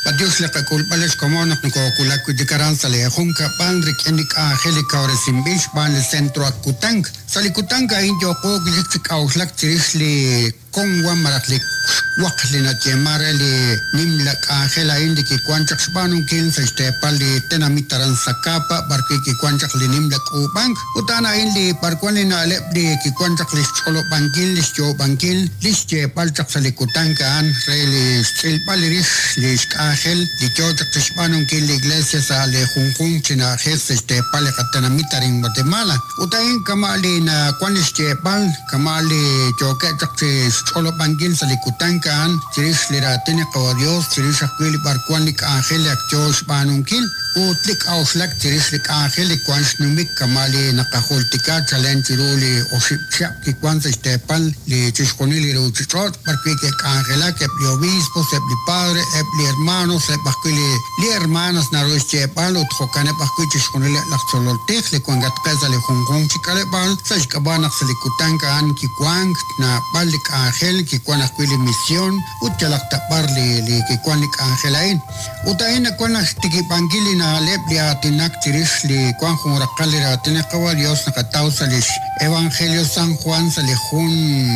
Padios le culpales como no culacu de caranza le junca pandri kenik angelica ore simbish ban el centro akutang. Salikutanga injo ko gilek auslak tirisli kongwa marakli wakli na chemare li nimlak angela indi ki kwanchak spanung kin sa stepali tenamitaran sakapa barki ki kwanchak li nimlak ubang utana indi parkwani na lepdi ki kwanchak li cholo bangil li jo bangil li palchak salikutanga an reli silpali rish li angel li chojak spanung kin li iglesia sa le jungkung china jes stepali katenamitarin Guatemala utain kamali na kwanis chepal kamali choke chakse cholo bangil sa likutankan chiris liratine kawadios chiris akwili barkwanik angel akchos banungkil utlik auslak chiris lik angel ikwans numik kamali nakahultika chalen chiruli osipsiap kikwan sa stepal li chiskonili ruchichot barkwike angela kepli obispo sepli padre epli hermanos sepakwili li hermanos na ruis chepal utkokane pakwi chiskonili lakchololtik likwangat kesa li hongkong chikale bal sa kabanak sa likutanka an kikwang na balik angel kikwan akwili misyon utjalak tapar li kikwan lik angelain utain na kwan tikipangili na lep li atinak tiris li kwan kumurakali ratine kawalios na kataw sa lis Evangelio San Juan sa lihun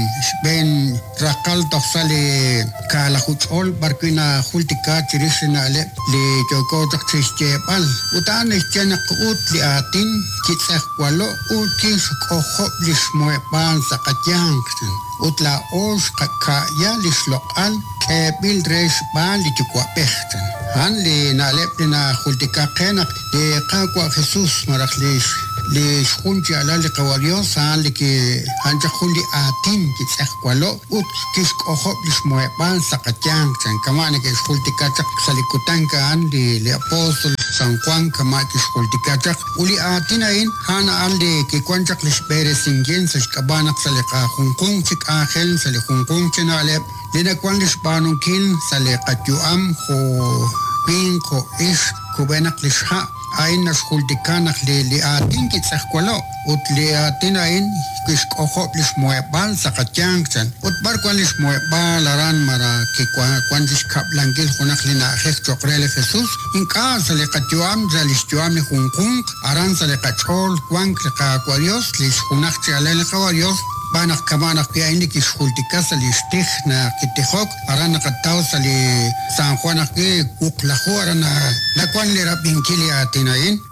ben rakal toksa li kalahuchol barkwina hultika tiris na lep li chokotak chespal utaan isyanak ut li atin kitsak walo utis koho lismoepan sa katyang utla os kakaya lislokal kebil res ban li chukwapehtan han li nalep na hultika kenak li kakwa Jesus maraklis li shunji ala li kawalios han li ki hanja hundi atin kitsak walo ut kis koho lismoepan sa katyang kamane ke hultika chak salikutanka han li apostol San Juan kama kis hultika chak uli atinain hana alde ki kwanchak lispere singin sa kabanak sa lika hungkung chik angel sa hungkung chinalep lina kwan lispanong kin sa likatyuam ko ping ko is kubenak lisha ain nas hultikanak li atin kitsak kwalo ut li atinain kis kohop lismoebal sa katyangchan ut barkwan lismoebal aran mara ki kwan liskap langgil kunak lina akhes chokrele Jesus inka sa likatyuam sa listyuam ni hungkung aran sa likachol kwan likakwarios liskunak chalele kawarios banak kamanak kaya hindi kishultika sa listih na kitihok aran nakataw sa li San Juan aki uklaho aran na nakwan liraping kili atinain